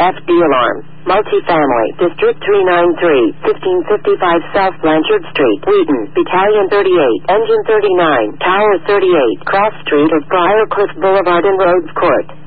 FD alarm. Multifamily, District 393, 1555 South Blanchard Street, Wheaton, Battalion 38, Engine 39, Tower 38, Cross Street of Briarcliff Boulevard and Rhodes Court.